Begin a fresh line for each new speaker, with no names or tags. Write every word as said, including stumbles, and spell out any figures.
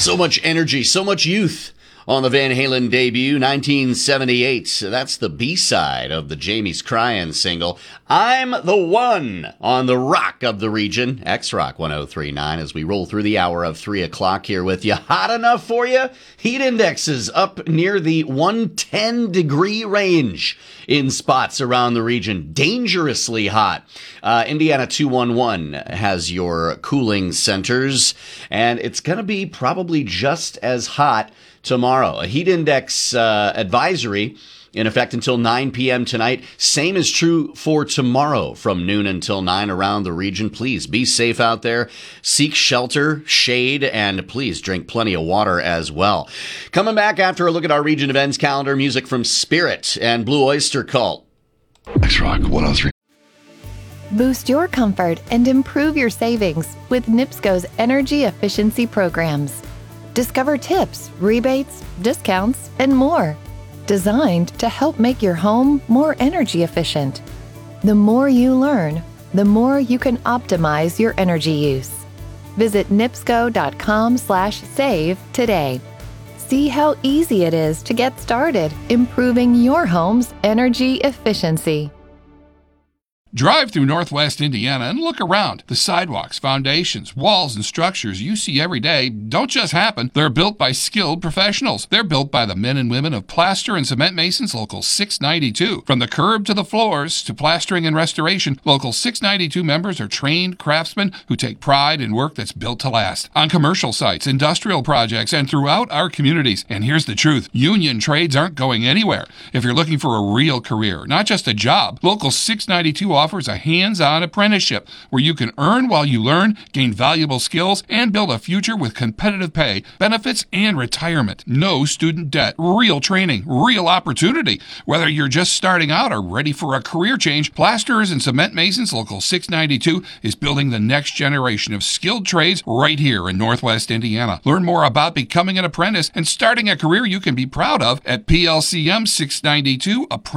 So much energy, so much youth on the Van Halen debut, nineteen seventy-eight. That's the B-side of the Jamie's Cryin' single. I'm the One on the rock of the region, X-Rock one oh three point nine, as we roll through the hour of three o'clock here with you. Hot enough for you? Heat indexes up near the one hundred ten degree range in spots around the region. Dangerously hot. Uh, Indiana two one one has your cooling centers, and it's going to be probably just as hot tomorrow. A heat index uh, advisory in effect until nine p.m. tonight. Same is true for tomorrow from noon until nine around the region. Please be safe out there. Seek shelter, shade, and please drink plenty of water as well. Coming back after a look at our region events calendar, music from Spirit and Blue Oyster Cult.
X-Rock one oh three.
Boost your comfort and improve your savings with NIPSCO's energy efficiency programs. Discover tips, rebates, discounts, and more, designed to help make your home more energy efficient. The more you learn, the more you can optimize your energy use. Visit nipsco.com slash save today. See how easy it is to get started improving your home's energy efficiency.
Drive through Northwest Indiana and look around. The sidewalks, foundations, walls, and structures you see every day don't just happen. They're built by skilled professionals. They're built by the men and women of Plaster and Cement Masons Local six ninety-two. From the curb to the floors to plastering and restoration, Local six ninety-two members are trained craftsmen who take pride in work that's built to last. On commercial sites, industrial projects, and throughout our communities. And here's the truth. Union trades aren't going anywhere. If you're looking for a real career, not just a job, Local six ninety-two offers a hands-on apprenticeship where you can earn while you learn, gain valuable skills, and build a future with competitive pay, benefits, and retirement. No student debt, real training, real opportunity. Whether you're just starting out or ready for a career change, Plasterers and Cement Masons Local six ninety-two is building the next generation of skilled trades right here in Northwest Indiana. Learn more about becoming an apprentice and starting a career you can be proud of at P L C M six ninety-two Apprentice